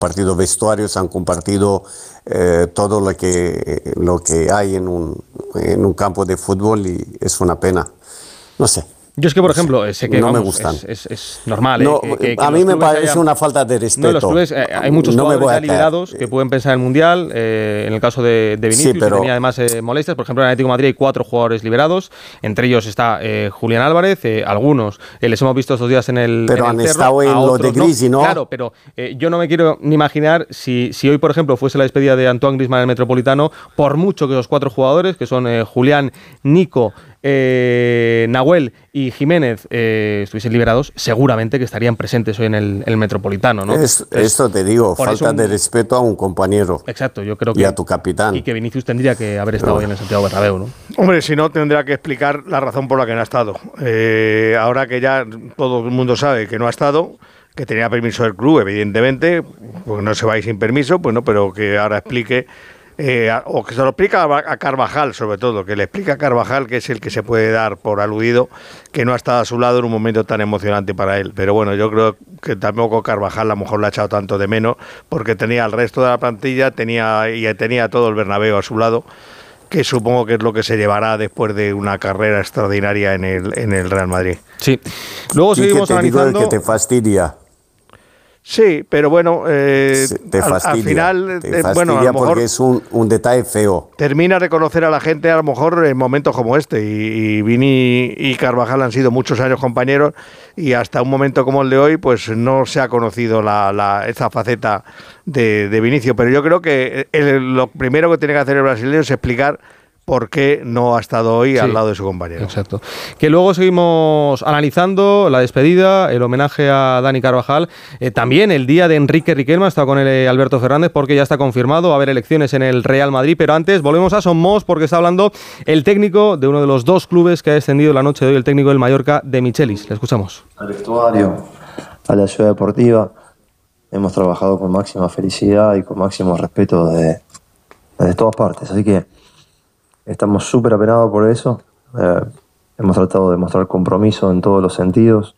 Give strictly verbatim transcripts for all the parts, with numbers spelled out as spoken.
compartido vestuarios, han compartido eh, todo lo que, lo que hay en un, en un campo de fútbol y es una pena. No sé. Yo es que, por ejemplo, sé que no vamos, me gustan. Es, es, es normal. No, eh, que, que, que a mí me parece hayan... una falta de respeto. No, los clubes, eh, hay muchos no jugadores ya caer. liberados que pueden pensar en el Mundial. Eh, en el caso de, de Vinicius, sí, pero... que tenía además eh, molestias. Por ejemplo, en el Atlético de Madrid hay cuatro jugadores liberados. Entre ellos está eh, Julián Álvarez. Eh, algunos eh, les hemos visto estos días en el Pero en el han Cerro, estado en lo de Grisi, ¿no? Claro, pero eh, yo no me quiero ni imaginar si, si hoy, por ejemplo, fuese la despedida de Antoine Griezmann en el Metropolitano, por mucho que los cuatro jugadores, que son eh, Julián, Nico, Eh, Nahuel y Jiménez eh, estuviesen liberados, seguramente que estarían presentes hoy en el, el Metropolitano, ¿no? Es, Entonces, esto te digo, falta un... de respeto a un compañero. Exacto, yo creo que y a tu capitán. Y que Vinicius tendría que haber estado no. hoy en el Santiago Bernabéu, ¿no? Hombre, si no, tendrá que explicar la razón por la que no ha estado. Eh, ahora que ya todo el mundo sabe que no ha estado, que tenía permiso del club, evidentemente, porque no se va a ir sin permiso, pues no, pero que ahora explique. Eh, o que se lo explica a Carvajal, sobre todo, que le explica a Carvajal, que es el que se puede dar por aludido, que no ha estado a su lado en un momento tan emocionante para él. Pero bueno, yo creo que tampoco Carvajal a lo mejor le ha echado tanto de menos, porque tenía al resto de la plantilla, tenía y tenía todo el Bernabéu a su lado, que supongo que es lo que se llevará después de una carrera extraordinaria en el, en el Real Madrid. Sí. Luego seguimos que te analizando... Digo que te fastidia. Sí, pero bueno, eh, te fastidia, al, al final, te eh, bueno, a lo mejor porque es un, un detalle feo. Termina de reconocer a la gente a lo mejor en momentos como este, y, y Vini y Carvajal han sido muchos años compañeros y hasta un momento como el de hoy pues no se ha conocido la, la, esta faceta de, de Vinicius, pero yo creo que el, lo primero que tiene que hacer el brasileño es explicar por qué no ha estado hoy sí, al lado de su compañero. Exacto. Que luego seguimos analizando la despedida, el homenaje a Dani Carvajal, eh, también el día de Enrique Riquelme, ha estado con el Alberto Fernández porque ya está confirmado, va a haber elecciones en el Real Madrid, pero antes volvemos a Somos porque está hablando el técnico de uno de los dos clubes que ha descendido la noche de hoy, el técnico del Mallorca, de Michelis. Le escuchamos. Al vestuario, a la ciudad deportiva, hemos trabajado con máxima felicidad y con máximo respeto de, de todas partes, así que estamos súper apenados por eso. Eh, hemos tratado de mostrar compromiso en todos los sentidos.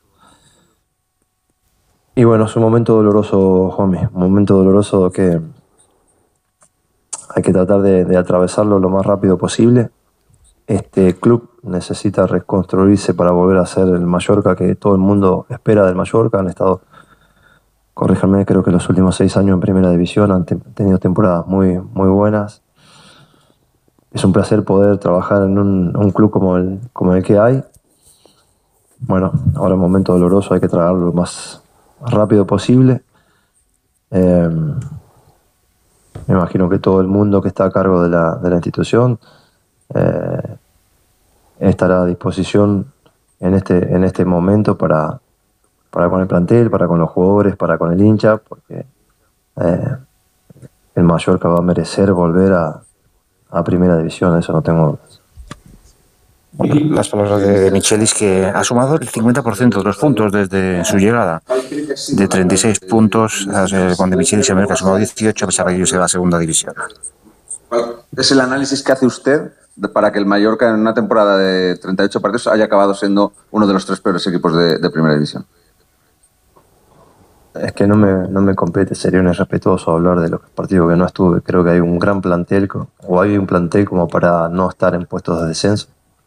Y bueno, es un momento doloroso, Juanmi. Un momento doloroso que hay que tratar de, de atravesarlo lo más rápido posible. Este club necesita reconstruirse para volver a ser el Mallorca que todo el mundo espera del Mallorca. Han estado, corríjanme, creo que los últimos seis años en Primera División han te- tenido temporadas muy, muy buenas. Es un placer poder trabajar en un, un club como el, como el que hay. Bueno, ahora es un momento doloroso, hay que tragarlo lo más rápido posible. Eh, me imagino que todo el mundo que está a cargo de la, de la institución eh, estará a disposición en este, en este momento para, para con el plantel, para con los jugadores, para con el hincha, porque eh, el Mallorca va a merecer volver a a Primera División, eso no tengo dudas. Bueno, las palabras de Michelis, que ha sumado el cincuenta por ciento de los puntos desde su llegada, de treinta y seis puntos, cuando Michelis se ha sumado dieciocho, a pesar de que ellos en la segunda división. Es el análisis que hace usted para que el Mallorca en una temporada de treinta y ocho partidos haya acabado siendo uno de los tres peores equipos de, de Primera División. Es que no me, no me compete, sería un irrespetuoso hablar de los partidos que no estuve. Creo que hay un gran plantel, o hay un plantel como para no estar en puestos de descenso.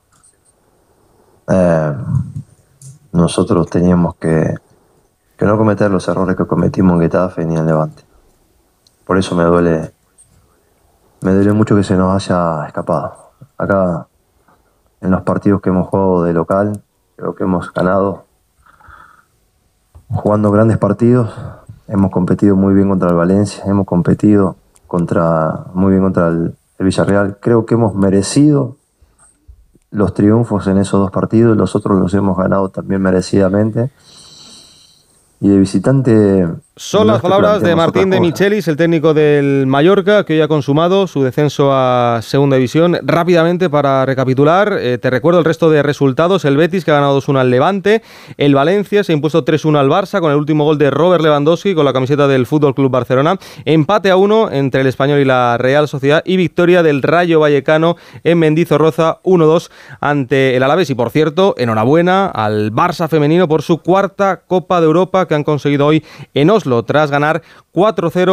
Eh, nosotros teníamos que, que no cometer los errores que cometimos en Getafe ni en Levante. Por eso me duele, me duele mucho que se nos haya escapado. Acá, en los partidos que hemos jugado de local, creo que hemos ganado jugando grandes partidos. Hemos competido muy bien contra el Valencia, hemos competido contra, muy bien contra el, el Villarreal. Creo que hemos merecido los triunfos en esos dos partidos, los otros los hemos ganado también merecidamente. Y de visitante... Son no las es que palabras de planteemos Martín otra de cosa. Michelis, el técnico del Mallorca, que hoy ha consumado su descenso a Segunda División. Rápidamente, para recapitular, eh, te recuerdo el resto de resultados. El Betis, que ha ganado dos uno al Levante. El Valencia se ha impuesto tres uno al Barça, con el último gol de Robert Lewandowski, con la camiseta del Fútbol Club Barcelona. Empate a uno entre el Español y la Real Sociedad. Y victoria del Rayo Vallecano en Mendizorroza, uno dos ante el Alavés. Y, por cierto, enhorabuena al Barça femenino por su cuarta Copa de Europa que han conseguido hoy en Oslo, tras ganar cuatro cero